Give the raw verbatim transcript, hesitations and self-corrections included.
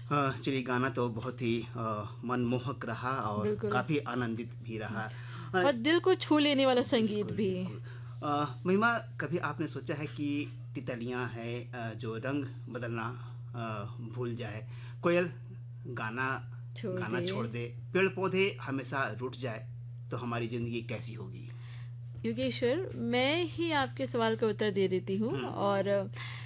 अ, चलिए, गाना तो बहुत ही अ, मनमोहक रहा और बिल्कुल। काफ़ी आनंदित भी रहा। अ, और दिल को छू लेने वाला संगीत बिल्कुल, भी। बिल्कुल। अ, महिमा, कभी आपने सोचा है कि तितलियां हैं अ, जो रंग बदलना अ, भूल जाए, कोयल गाना छोड़ गाना दे। छोड़ दे, पेड़ पौधे हमेशा रुठ जाए, तो हमारी ज़िंदगी कैसी होगी? योगेश्वर, मैं ही आपके सवाल का उत्तर दे देती हूँ। हम्म, और